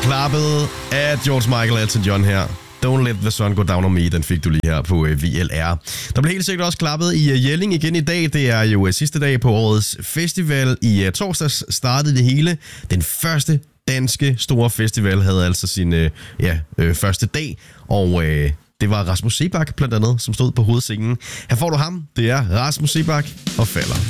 klappet af George Michael Elton John her. Don't Let the Sun Go Down on Me, den fik du lige her på VLR. Der blev helt sikkert også klappet i Jelling igen i dag. Det er jo sidste dag på årets festival. I torsdags startede det hele. Den første danske store festival havde altså sin første dag, og det var Rasmus Seebach blandt andet, som stod på hovedscenen. Her får du ham. Det er Rasmus Seebach og Falder.